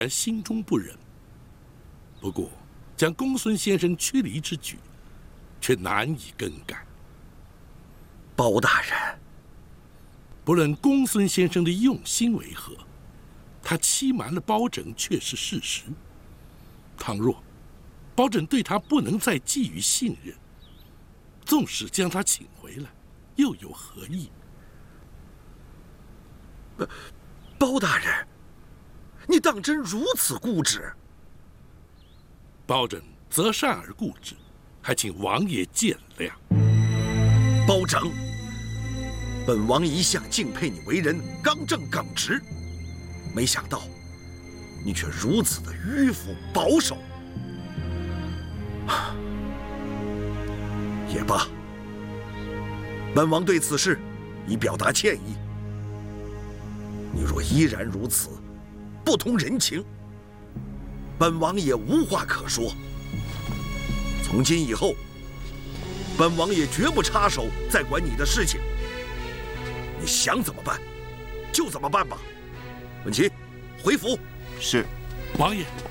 而心中不忍。不过，将公孙先生驱离之举，却难以更改。 包大人， 不论公孙先生的用心为何，他欺瞒了包拯却是事实。倘若包拯对他不能再寄予信任，纵使将他请回来，又有何意？ 包大人，你当真如此固执？ 包拯择善而固执，还请王爷见谅。 包拯，本王一向敬佩你为人刚正耿直，没想到你却如此的迂腐保守。也罢，本王对此事已表达歉意。你若依然如此，不通人情，本王也无话可说。从今以后，本王也绝不插手再管你的事情。你想怎么办，就怎么办吧。文琪，回府。 是， 王爷。